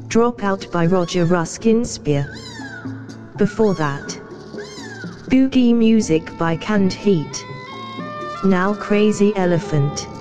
Dropout by Roger Ruskin Spear. Before that, Boogie Music by Canned Heat. Now Crazy Elephant.